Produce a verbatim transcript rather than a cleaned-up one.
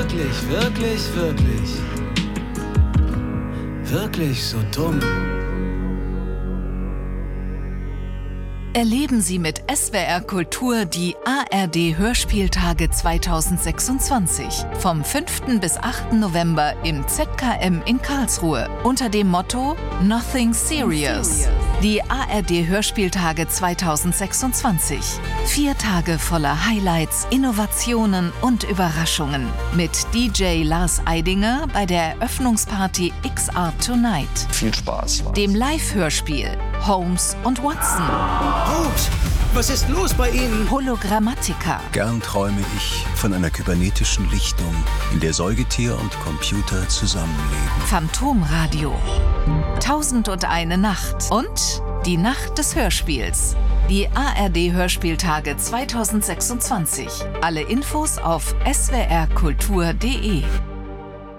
wirklich, wirklich, wirklich, wirklich so dumm? Erleben Sie mit S W R Kultur die A R D Hörspieltage zweitausendsechsundzwanzig vom fünften bis achten November im Z K M in Karlsruhe unter dem Motto Nothing Serious. Die A R D Hörspieltage zweitausendsechsundzwanzig. Vier Tage voller Highlights, Innovationen und Überraschungen. Mit D J Lars Eidinger bei der Eröffnungsparty X R Tonight. Viel Spaß. Dem Live-Hörspiel Holmes und Watson. Holmes, was ist los bei Ihnen? Hologrammatica. Gern träume ich von einer kybernetischen Lichtung, in der Säugetier und Computer zusammenleben. Phantomradio. Tausend und eine Nacht. Und die Nacht des Hörspiels. Die A R D Hörspieltage zweitausendsechsundzwanzig. Alle Infos auf s w r kultur punkt d e.